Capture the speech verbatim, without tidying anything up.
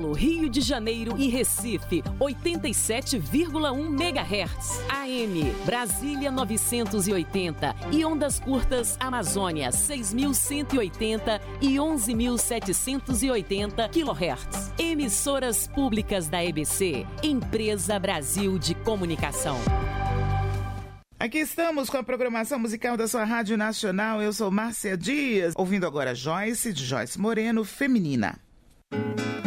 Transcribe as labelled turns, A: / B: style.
A: Paulo, Rio de Janeiro e Recife, oitenta e sete vírgula um megahertz. A M, Brasília novecentos e oitenta e ondas curtas Amazônia, seis mil cento e oitenta e onze mil setecentos e oitenta quilohertz. Emissoras públicas da E B C, Empresa Brasil de Comunicação.
B: Aqui estamos com a programação musical da sua Rádio Nacional. Eu sou Márcia Dias, ouvindo agora Joyce, de Joyce Moreno, Feminina.